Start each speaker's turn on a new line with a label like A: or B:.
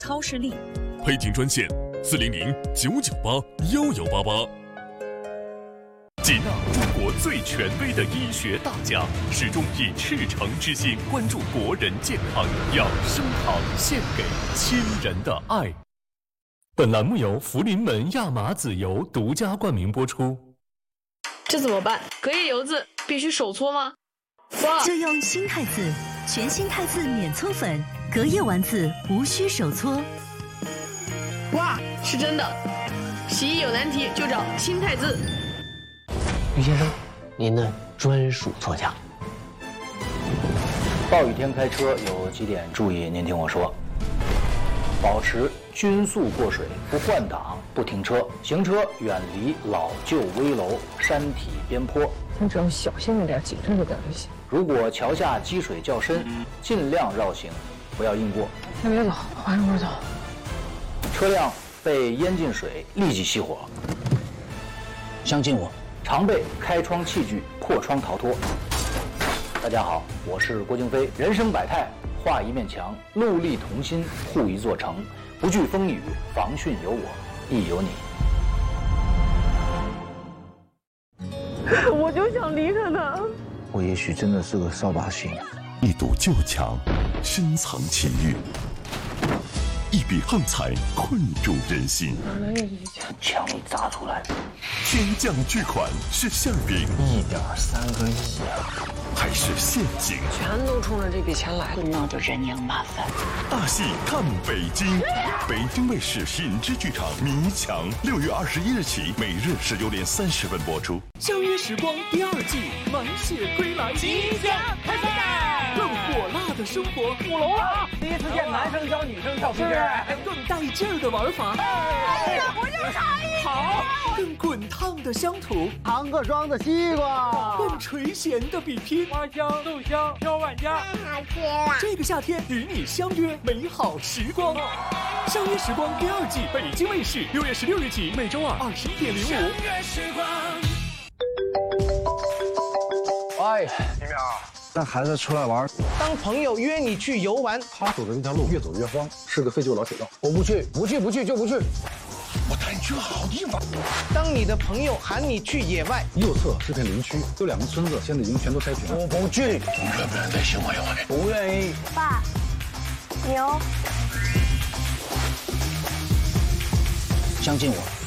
A: 超视力。
B: 配听专线400-998-1188。吉纳，中国最权威的医学大家，始终以赤诚之心关注国人健康，养生堂献给亲人的爱。本栏目由福临门亚麻籽油独家冠名播出。
C: 这怎么办？隔夜油渍必须手搓吗？
D: 就用新太子，全新太子免搓粉，隔夜丸子无需手搓。
C: 哇，是真的！洗衣有难题就找新太子。
E: 于先生，您的专属座驾。
F: 暴雨天开车有几点注意，您听我说：保持均速过水，不换挡，不停车，行车远离老旧危楼、山体边坡。
G: 你只要小心一点，谨慎着点就行。
F: 如果桥下积水较深，尽量绕行，不要硬过。
G: 先别走，缓一会儿走。
F: 车辆被淹进水，立即熄火。相信我，常备开窗器具，破窗逃脱。大家好，我是郭京飞。人生百态，画一面墙，戮力同心，护一座城。不惧风雨，防汛有我，亦有你。
G: 我就想离开他。
H: 我也许真的是个扫把星。
B: 一堵旧墙，深藏情欲；一笔横财，困住人心。
F: 墙里砸出来的
B: 天降巨款是馅饼
E: 1.3个亿啊！
B: 还是陷阱？
G: 全都冲着这笔钱来了，
A: 那就人仰马翻。
B: 大戏看北京，北京卫视品质剧场《迷墙》6月21日起，每日19点30分播出。相约时光第2季满血归来，
I: 即将开赛，
B: 更火辣的生活
I: 舞龙了！第一次见男生教女生跳皮筋，
B: 更带劲儿的玩法。
I: 我就差一
B: 好，更滚烫的乡土，
H: 唐各庄的西瓜，
B: 更垂涎的比拼，
I: 花香豆香挑万家，
J: 好吃了。
B: 这个夏天与你相约美好时光。相约时光第2季，北京卫视6月16日起，每周2 21.05。
I: 相约时光。
H: 哎，李淼，带孩子出来玩，
K: 当朋友约你去游玩，
H: 他走的那条路越走越荒，是个废旧老铁道。我不去就不去。
B: 我带你去个好地方。
K: 当你的朋友喊你去野外，
H: 右侧是片林区，有2个村子，现在已经全都拆平了。我不去。
B: 你愿不愿意再请我一回？
H: 不愿意。
J: 爸，牛。
F: 相信我。